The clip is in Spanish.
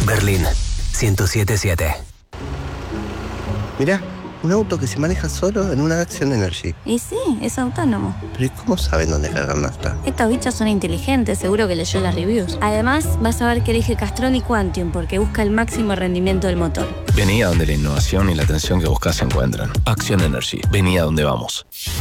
Berlín, 107.7. Mirá, un auto que se maneja solo en una Action Energy. Y sí, es autónomo. ¿Pero y cómo saben dónde cargar nafta? Estos bichos son inteligentes, seguro que leyó las reviews. Además, vas a ver que elige Castrol y Quantium porque busca el máximo rendimiento del motor. Vení a donde la innovación y la atención que buscas se encuentran. Action Energy. Vení a donde vamos.